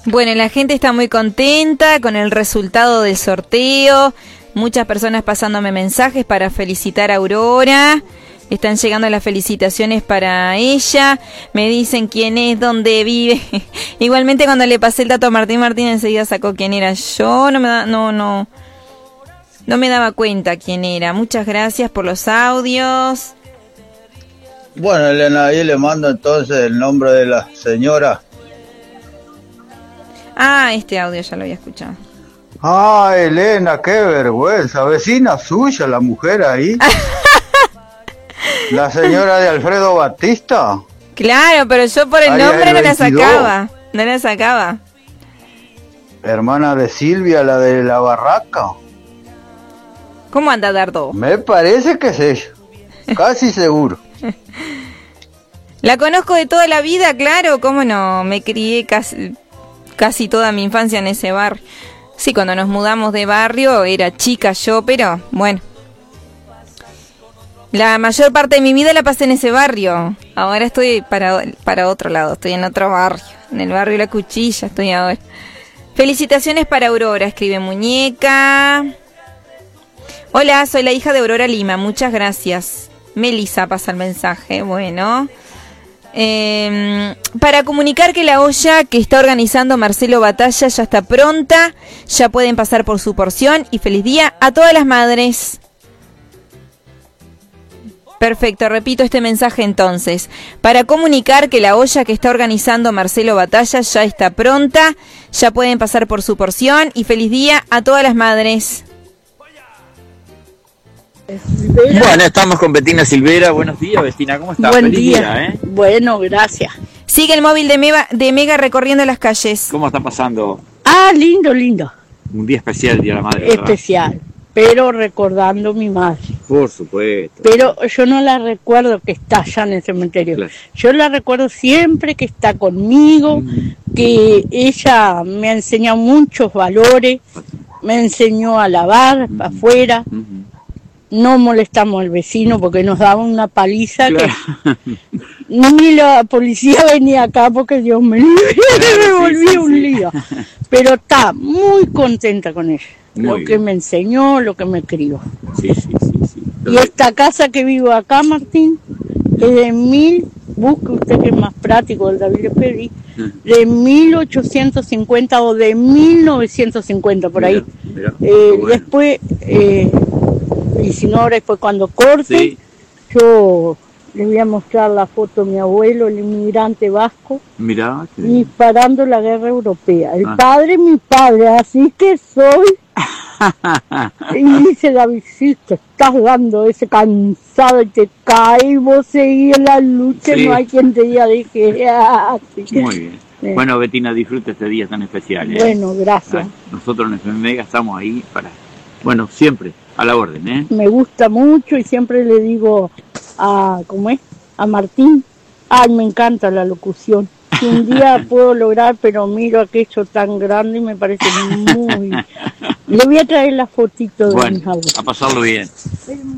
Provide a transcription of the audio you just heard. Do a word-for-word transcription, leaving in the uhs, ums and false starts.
Bueno, la gente está muy contenta con el resultado del sorteo. Muchas personas pasándome mensajes para felicitar a Aurora. Están llegando las felicitaciones para ella. Me dicen quién es, dónde vive. Igualmente cuando le pasé el dato a Martín, Martín enseguida sacó quién era yo. No me da, no, no, no me daba cuenta quién era. Muchas gracias por los audios. Bueno, Elena, ahí le mando entonces el nombre de la señora. Ah, este audio ya lo había escuchado. Ah, Elena, qué vergüenza. Vecina suya, la mujer ahí. La señora de Alfredo Batista. Claro, pero yo por el ahí nombre el no la veintidós. sacaba. No la sacaba. Hermana de Silvia, la de la barraca. ¿Cómo anda, Dardo? Me parece que es ella. Casi seguro. La conozco de toda la vida, claro. ¿Cómo no? Me crié casi, casi toda mi infancia en ese barrio. Sí, cuando nos mudamos de barrio era chica yo, pero bueno. La mayor parte de mi vida la pasé en ese barrio. Ahora estoy para, para otro lado, estoy en otro barrio. En el barrio La Cuchilla estoy ahora. Felicitaciones para Aurora, escribe Muñeca. Hola, soy la hija de Aurora Lima, muchas gracias. Melissa pasa el mensaje, bueno. Eh, para comunicar que la olla que está organizando Marcelo Batalla ya está pronta, ya pueden pasar por su porción y feliz día a todas las madres. Perfecto, repito este mensaje entonces. Para comunicar que la olla que está organizando Marcelo Batalla ya está pronta, ya pueden pasar por su porción y feliz día a todas las madres. Bueno, estamos con Betina Silvera. Buenos días, Betina, ¿cómo estás? Buen Feliz día. día, ¿eh? Bueno, gracias. Sigue el móvil de Mega, de Mega recorriendo las calles. ¿Cómo está pasando? Ah, lindo, lindo. Un día especial, Día de la Madre, ¿verdad? Especial, pero recordando a mi madre. Por supuesto. Pero yo no la recuerdo que está allá en el cementerio. Claro. Yo la recuerdo siempre que está conmigo, que ella me ha enseñado muchos valores, me enseñó a lavar Uh-huh. afuera, Uh-huh. no molestamos al vecino porque nos daba una paliza Claro. que ni la policía venía acá porque Dios me libre, Claro, me sí, volvía sí, un sí. lío. Pero está muy contenta con ella, Muy lo bien. que me enseñó, lo que me crió. Sí, sí, sí, sí. Y esta casa que vivo acá, Martín, es de mil, busque usted que es más práctico, el David Peri, de mil ochocientos cincuenta o de mil novecientos cincuenta, por ahí. Mira, mira, Eh, qué bueno. Después, eh, y si no ahora después cuando corte, Sí. yo les voy a mostrar la foto de mi abuelo, el inmigrante vasco, Mirá, qué bien. disparando la guerra europea. El Ah. padre, mi padre, así que soy. Y dice David, sí, te estás dando ese cansado y te caes, vos seguís en la lucha, Sí. no hay quien te diga de que así. Muy bien. Sí. Bueno, Betina, disfruta este día tan especial, ¿eh? Bueno, gracias. Ah, Nosotros en F M Mega estamos ahí para, bueno, siempre a la orden, ¿eh? Me gusta mucho y siempre le digo a, ¿cómo es? A Martín, ay, me encanta la locución. Si un día puedo lograr, pero miro aquello tan grande y me parece muy... Le voy a traer la fotito de Bueno, mis abuelos. a pasarlo bien.